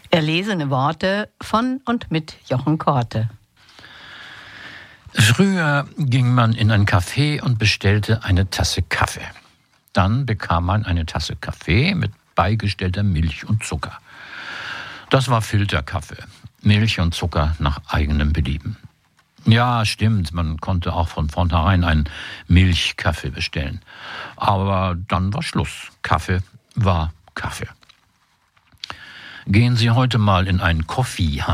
Erlesene Worte von und mit Jochen Korte. Früher ging man in ein Café und bestellte eine Tasse Kaffee. Dann bekam man eine Tasse Kaffee mit beigestellter Milch und Zucker. Das war Filterkaffee. Milch und Zucker nach eigenem Belieben. Ja, stimmt, man konnte auch von vornherein einen Milchkaffee bestellen. Aber dann war Schluss. Kaffee war Kaffee. Gehen Sie heute mal in ein Coffeehaus